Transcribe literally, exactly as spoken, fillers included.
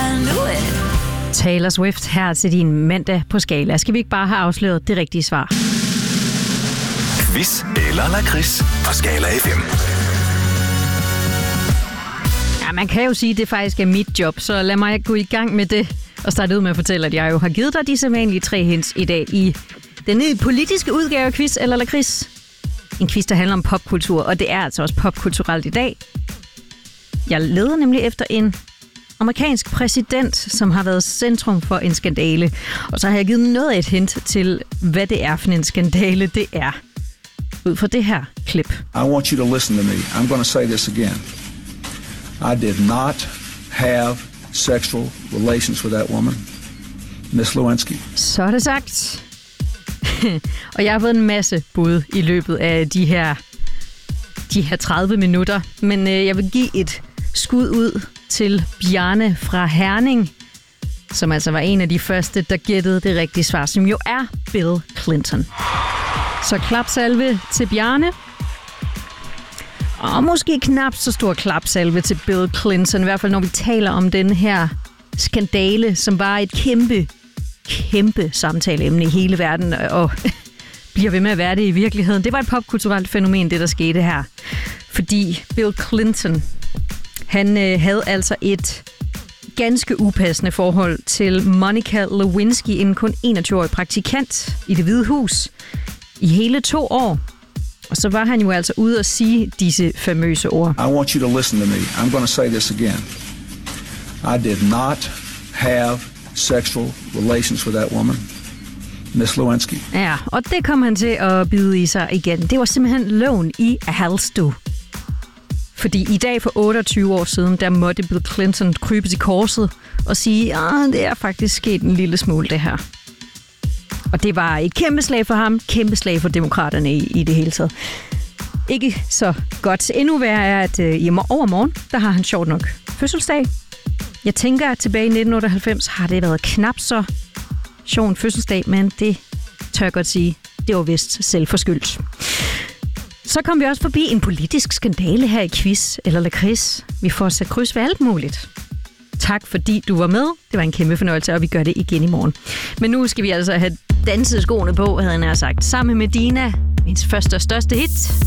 knew it. Taylor Swift her til din mandag på Skala. Skal vi ikke bare have afsløret det rigtige svar? Quiz eller lakrids på Skala F M. Ja, man kan jo sige, at det faktisk er mit job, så lad mig gå i gang med det og starte ud med at fortælle, at jeg jo har givet dig de sædvanlige tre hints i dag i den nye politiske udgave af Quiz eller lakrids. En quiz, der handler om popkultur, og det er altså også popkulturelt i dag. Jeg leder nemlig efter en amerikansk præsident, som har været centrum for en skandale. Og så har jeg givet noget af et hint til, hvad det er for en skandale, det er. Ud fra det her klip. I want you to listen to me. I'm going to say this again. I did not have sexual relations with that woman, Miss Lewinsky. Så er det sagt. Og jeg har fået en masse bud i løbet af de her, de her tredive minutter. Men øh, jeg vil give et skud ud til Bjarne fra Herning, som altså var en af de første, der gættede det rigtige svar, som jo er Bill Clinton. Så klapsalve til Bjarne. Og måske knap så stor klapsalve til Bill Clinton, i hvert fald når vi taler om den her skandale, som var et kæmpe, kæmpe samtaleemne i hele verden, og bliver ved med at være det i virkeligheden. Det var et popkulturelt fænomen, det der skete her. Fordi Bill Clinton, han øh, havde altså et ganske upassende forhold til Monica Lewinsky, en kun enogtyve-årig praktikant i Det Hvide Hus, i hele to år. Og så var han jo altså ude at sige disse famøse ord. I want you to listen to me. I'm going to say this again. I did not have sexual relations with that woman, Miss Lewinsky. Ja, og det kom han til at bide i sig igen. Det var simpelthen loven i halstue. Fordi i dag for otteogtyve år siden, der måtte Bill Clinton krybe til korset og sige, at det er faktisk sket en lille smule det her. Og det var et kæmpe slag for ham, kæmpe slag for demokraterne i, i det hele taget. Ikke så godt. Endnu værre er, at øh, i overmorgen, der har han sjovt nok fødselsdag. Jeg tænker, at tilbage i nitten otteoghalvfems har det været knap så sjov en fødselsdag, men det tør jeg godt sige, det var vist selvforskyldt. Så kom vi også forbi en politisk skandale her i Quiz eller lakrids. Vi får sat kryds ved alt muligt. Tak fordi du var med. Det var en kæmpe fornøjelse, og vi gør det igen i morgen. Men nu skal vi altså have danset skoene på, havde jeg nær sagt. Sammen med Dina, min første og største hit.